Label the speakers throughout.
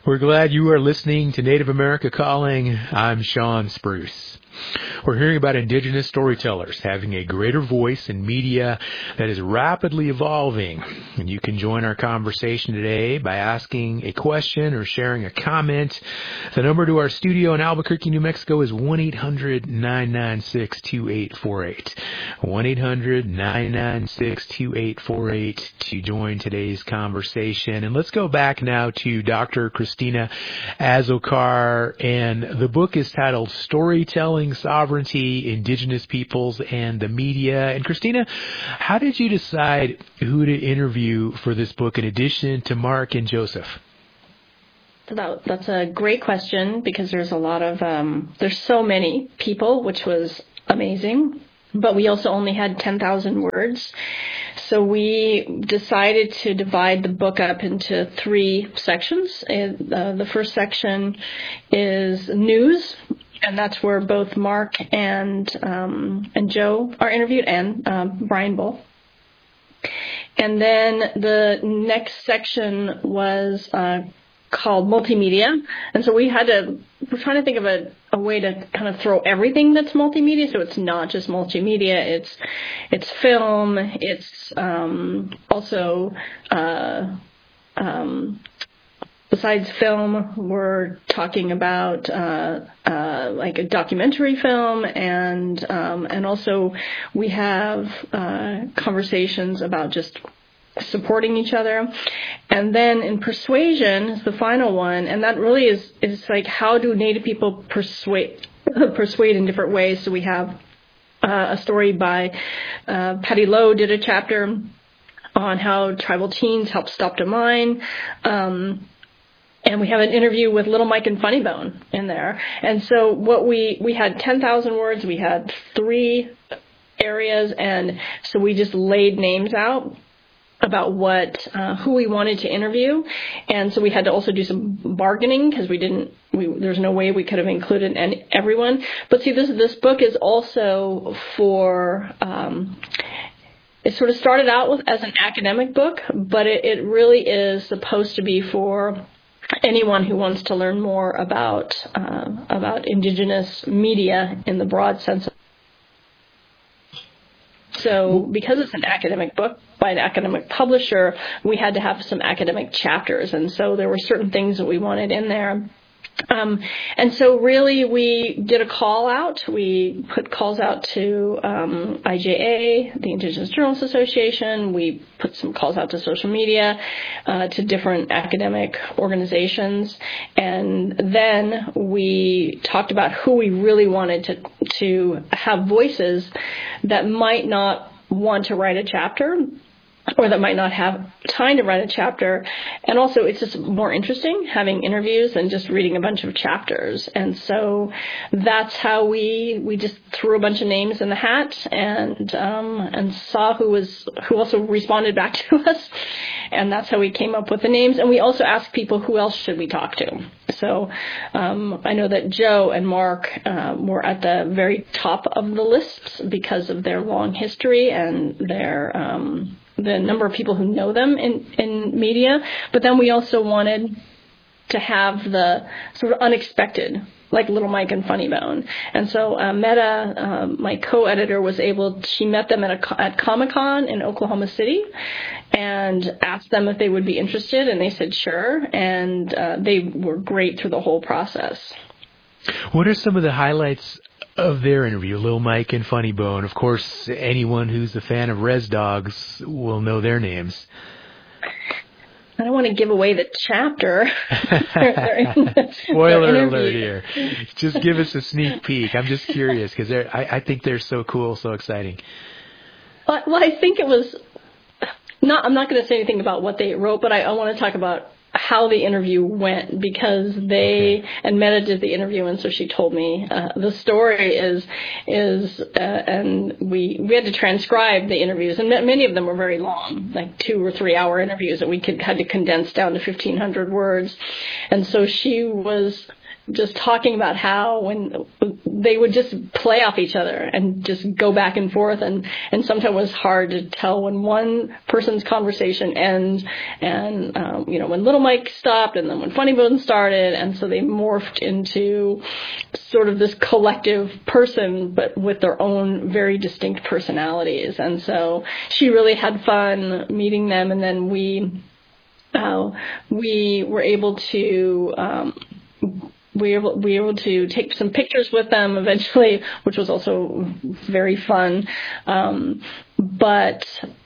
Speaker 1: We're glad you are listening to Native America Calling. I'm Sean Spruce. We're hearing about indigenous storytellers having a greater voice in media that is rapidly evolving. And you can join our conversation today by asking a question or sharing a comment. The number to our studio in Albuquerque, New Mexico is 1-800-996-2848. 1-800-996-2848 to join today's conversation. And let's go back now to Dr. Christina Azócar. And the book is titled Storytelling Sovereignty, Indigenous Peoples, and the Media. And Christina, how did you decide who to interview for this book in addition to Mark and Joseph?
Speaker 2: That's a great question because there's a lot of, there's so many people, which was amazing, but we also only had 10,000 words. So we decided to divide the book up into 3 sections. The first section is news, and that's where both Mark and Joe are interviewed, and Brian Bull. And then the next section was called multimedia, and so we're trying to think of a way to kind of throw everything that's multimedia, so it's not just multimedia, it's film, it's also besides film, we're talking about like a documentary film, and also we have conversations about just supporting each other. And then in persuasion is the final one, and that really is like, how do Native people persuade in different ways. So we have a story by Patty Lowe did a chapter on how tribal teens help stop the mine. And we have an interview with Little Mike and Funny Bone in there. And so what we had 10,000 words, we had 3 areas, and so we just laid names out about who we wanted to interview. And so we had to also do some bargaining because there's no way we could have included everyone. But see, this book is also for, it sort of started out as an academic book, but it really is supposed to be for anyone who wants to learn more about indigenous media in the broad sense. So because it's an academic book by an academic publisher, we had to have some academic chapters, and so there were certain things that we wanted in there. And so really we did a call out. We put calls out to IJA, the Indigenous Journalists Association. We put some calls out to social media, to different academic organizations. And then we talked about who we really wanted to have voices that might not want to write a chapter, or that might not have time to write a chapter. And also, it's just more interesting having interviews than just reading a bunch of chapters. And so that's how we just threw a bunch of names in the hat and saw who also responded back to us. And that's how we came up with the names. And we also asked people, who else should we talk to? So I know that Joe and Mark were at the very top of the lists because of their long history and the number of people who know them in media. But then we also wanted to have the sort of unexpected, like Little Mike and Funny Bone. And so Meta, my co-editor, she met them at Comic-Con in Oklahoma City and asked them if they would be interested, and they said sure, and they were great through the whole process.
Speaker 1: What are some of the highlights of their interview, Lil Mike and Funny Bone? Of course, anyone who's a fan of Res Dogs will know their names.
Speaker 2: I don't want to give away the chapter.
Speaker 1: Spoiler alert here. Just give us a sneak peek. I'm just curious because I think they're so cool, so exciting.
Speaker 2: Well, I think it was I'm not going to say anything about what they wrote, but I want to talk about how the interview went, because and Meta did the interview, and so she told me the story is and we had to transcribe the interviews, and many of them were very long, like 2 or 3 hour interviews that we had to condense down to 1,500 words, and so she was just talking about how when they would just play off each other and just go back and forth, and sometimes it was hard to tell when one person's conversation ends, and when Little Mike stopped, and then when Funny Bone started, and so they morphed into sort of this collective person, but with their own very distinct personalities. And so she really had fun meeting them, and then we were able to we were able to take some pictures with them eventually, which was also very fun. But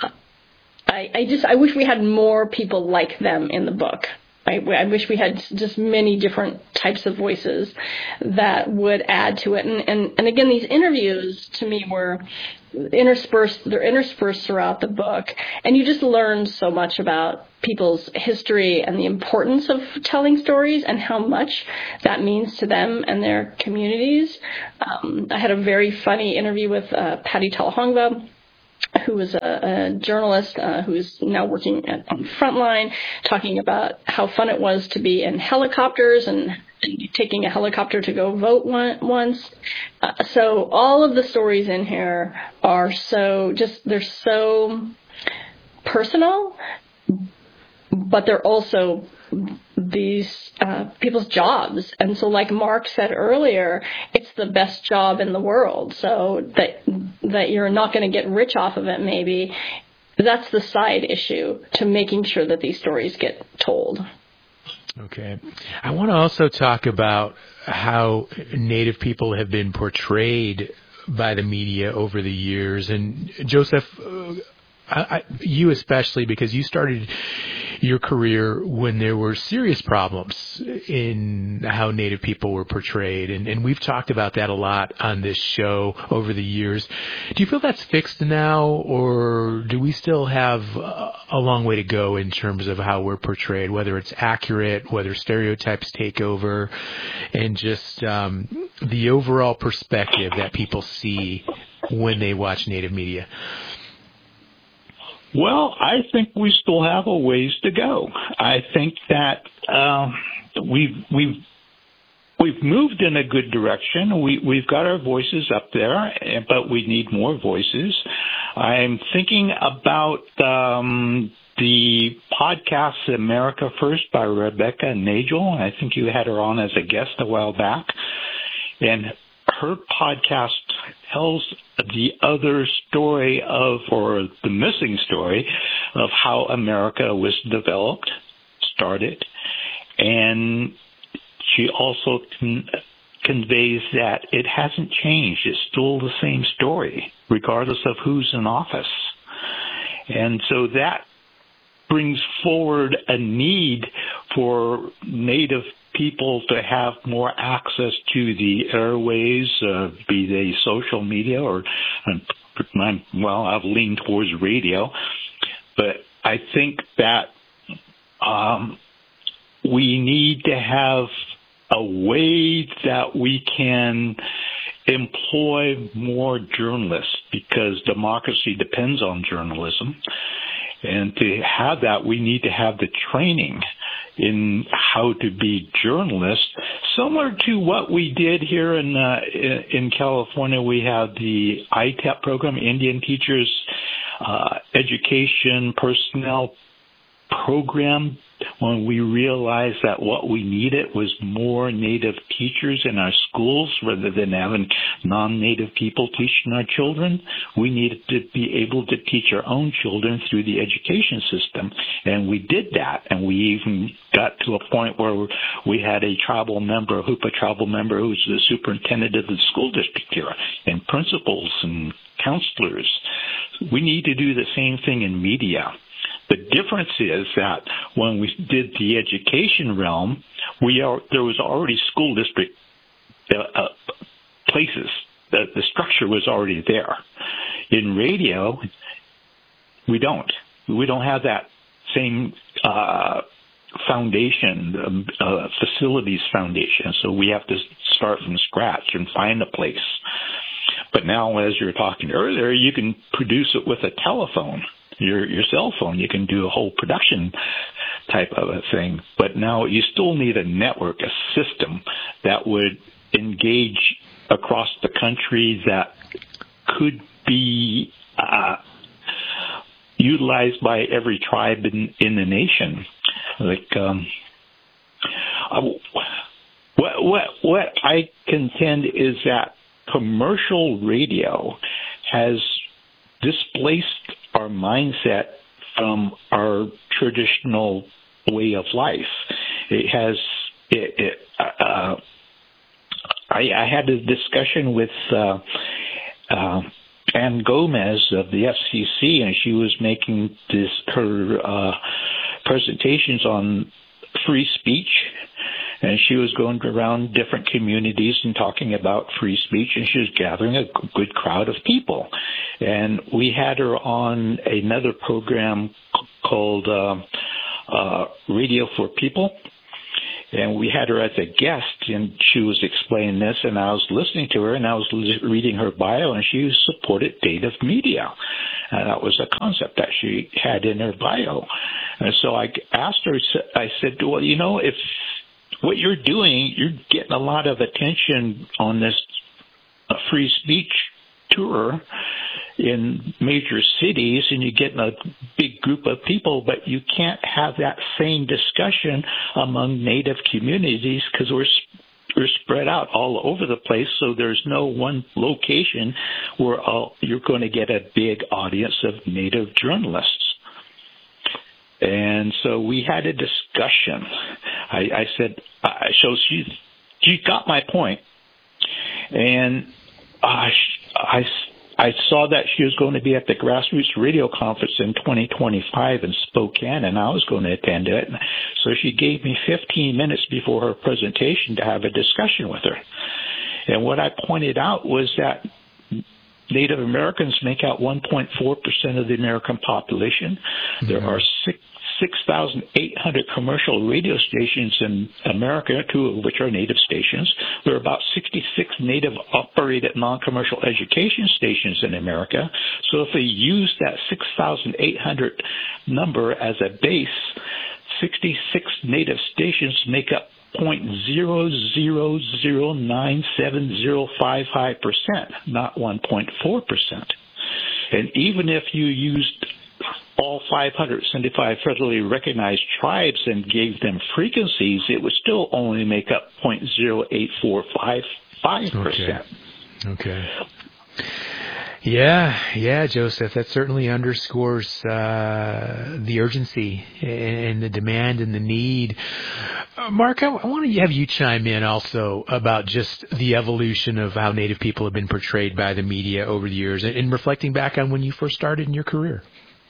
Speaker 2: I wish we had more people like them in the book. I wish we had just many different types of voices that would add to it. And again, these interviews to me were interspersed throughout the book. And you just learn so much about people's history and the importance of telling stories and how much that means to them and their communities. I had a very funny interview with Patty Talahongva, who was a journalist who is now working on Frontline, talking about how fun it was to be in helicopters and taking a helicopter to go vote once. So all of the stories in here are they're so personal, but they're also these people's jobs. And so like Mark said earlier, it's the best job in the world. So that you're not going to get rich off of it, maybe. That's the side issue to making sure that these stories get told.
Speaker 1: Okay. I want to also talk about how Native people have been portrayed by the media over the years. And Joseph, you especially, because you started your career when there were serious problems in how Native people were portrayed. And we've talked about that a lot on this show over the years. Do you feel that's fixed now, or do we still have a long way to go in terms of how we're portrayed, whether it's accurate, whether stereotypes take over, and just the overall perspective that people see when they watch Native media?
Speaker 3: Well, I think we still have a ways to go. I think that we've moved in a good direction. We've got our voices up there, but we need more voices. I'm thinking about the podcast America First by Rebecca Nagel. I think you had her on as a guest a while back. And her podcast tells the other story or the missing story of how America was developed, started, and she also conveys that it hasn't changed. It's still the same story, regardless of who's in office. And so that brings forward a need for Native people to have more access to the airways, be they social media or, I've leaned towards radio. But I think that we need to have a way that we can employ more journalists, because democracy depends on journalism. And to have that, we need to have the training in how to be journalists, similar to what we did here in California. We have the ITEP program, Indian Teachers Education Personnel Program, when we realized that what we needed was more Native teachers in our schools rather than having non-Native people teaching our children. We needed to be able to teach our own children through the education system, and we did that. And we even got to a point where we had a tribal member, a Hoopa tribal member, who was the superintendent of the school district here, and principals and counselors. We need to do the same thing in media. The difference is that when we did the education realm, there was already school district places. The structure was already there. In radio, we don't. We don't have that same foundation, facilities foundation. So we have to start from scratch and find a place. But now, as you were talking earlier, you can produce it with a telephone. Your cell phone, you can do a whole production type of a thing. But now you still need a network, a system that would engage across the country that could be utilized by every tribe in the nation. Like, what I contend is that commercial radio has displaced our mindset from our traditional way of life. I had a discussion with Ann Gomez of the FCC, and she was making her presentations on free speech. And she was going around different communities and talking about free speech, and she was gathering a good crowd of people. And we had her on another program called Radio for People. And we had her as a guest, and she was explaining this, and I was listening to her, and I was reading her bio, and she supported native media. And that was a concept that she had in her bio. And so I asked her, I said, well, you know, if what you're doing, you're getting a lot of attention on this free speech tour in major cities, and you're getting a big group of people, but you can't have that same discussion among native communities because we're spread out all over the place, so there's no one location where you're going to get a big audience of native journalists. And so we had a discussion. I said, so she got my point. And I saw that she was going to be at the Grassroots Radio Conference in 2025 in Spokane, and I was going to attend it. So she gave me 15 minutes before her presentation to have a discussion with her. And what I pointed out was that Native Americans make out 1.4% of the American population. Mm-hmm. There are 6,800 commercial radio stations in America, 2 of which are native stations. There are about 66 native-operated non-commercial education stations in America. So if we use that 6,800 number as a base, 66 native stations make up 0.00097055%, not 1.4%. And even if you used all 575 federally recognized tribes and gave them frequencies, it would still only make up 0.08455%.
Speaker 1: Okay. Yeah, Joseph, that certainly underscores the urgency and the demand and the need. Mark, I want to have you chime in also about just the evolution of how Native people have been portrayed by the media over the years and reflecting back on when you first started in your career.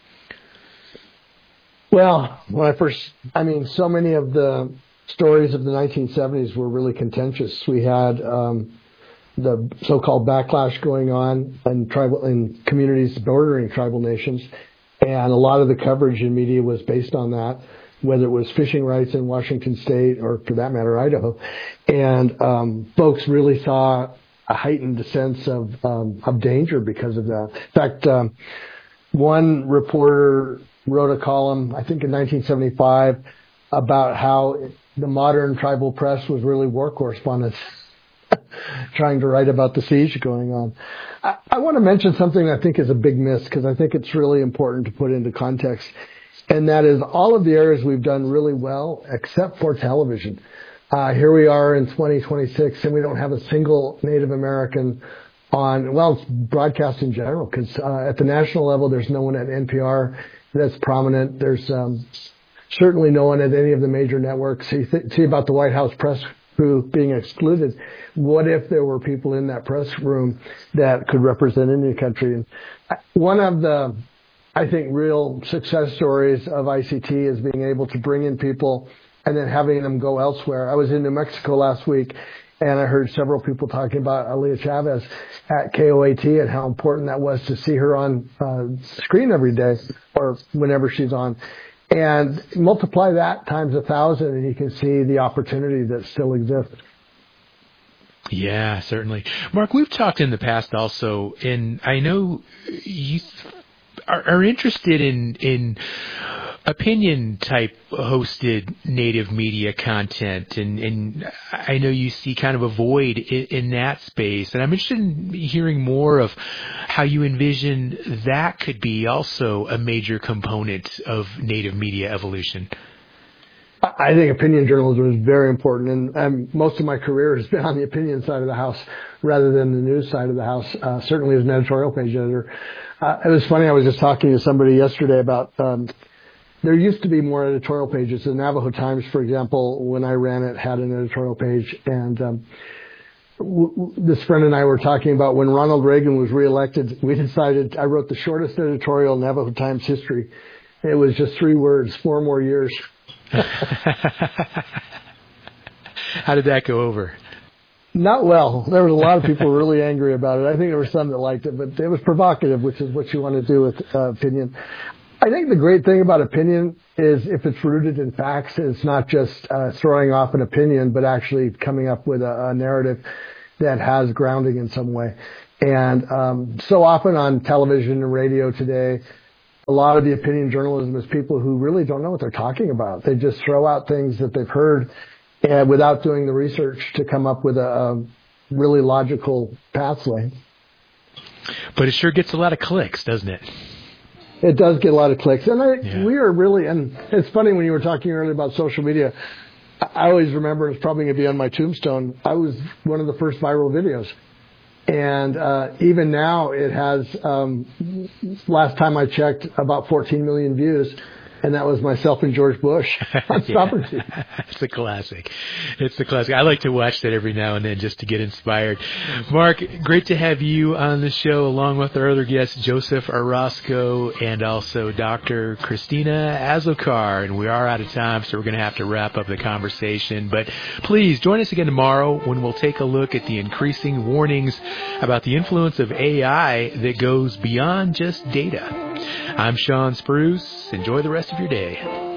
Speaker 4: Well, when so many of the stories of the 1970s were really contentious. We had the so-called backlash going on in communities bordering tribal nations, and a lot of the coverage in media was based on that, whether it was fishing rights in Washington State or, for that matter, Idaho. And folks really saw a heightened sense of danger because of that. In fact, one reporter wrote a column, I think in 1975, about how the modern tribal press was really war correspondents trying to write about the siege going on. I want to mention something I think is a big miss, because I think it's really important to put into context, and that is all of the areas we've done really well except for television. Here we are in 2026, and we don't have a single Native American on, well, broadcast in general, because at the national level, there's no one at NPR that's prominent. There's certainly no one at any of the major networks. You see about the White House press crew being excluded. What if there were people in that press room that could represent Indian country? And one of the, I think, real success stories of ICT is being able to bring in people and then having them go elsewhere. I was in New Mexico last week, and I heard several people talking about Aaliyah Chavez at KOAT and how important that was to see her on screen every day or whenever she's on. And multiply that times 1,000, and you can see the opportunity that still exists.
Speaker 1: Yeah, certainly. Mark, we've talked in the past also, and I know you are interested in opinion type hosted native media content, and I know you see kind of a void in that space, and I'm interested in hearing more of how you envision that could be also a major component of native media evolution.
Speaker 4: I think opinion journalism is very important, and most of my career has been on the opinion side of the house rather than the news side of the house, certainly as an editorial page editor. It was funny, I was just talking to somebody yesterday about there used to be more editorial pages. The Navajo Times, for example, when I ran it, had an editorial page, and this friend and I were talking about when Ronald Reagan was reelected, we decided, I wrote the shortest editorial in Navajo Times history. It was just 3 words, 4 more years.
Speaker 1: How did that go over?
Speaker 4: Not well. There was a lot of people really angry about it. I think there were some that liked it, but it was provocative, which is what you want to do with opinion. I think the great thing about opinion is if it's rooted in facts, it's not just throwing off an opinion, but actually coming up with a narrative that has grounding in some way. And so often on television and radio today, a lot of the opinion journalism is people who really don't know what they're talking about. They just throw out things that they've heard without doing the research to come up with a really logical pathway.
Speaker 1: But it sure gets a lot of clicks, doesn't it?
Speaker 4: It does get a lot of clicks. And we are really, and it's funny when you were talking earlier about social media, I always remember, it's probably going to be on my tombstone, I was one of the first viral videos. And even now it has, last time I checked, about 14 million views. And that was myself and George Bush on Sovereignty.
Speaker 1: It's a classic. It's a classic. I like to watch that every now and then just to get inspired. Mark, great to have you on the show along with our other guests, Joseph Orozco and also Dr. Christina Azócar. And we are out of time, so we're going to have to wrap up the conversation. But please join us again tomorrow when we'll take a look at the increasing warnings about the influence of AI that goes beyond just data. I'm Sean Spruce. Enjoy the rest of your day.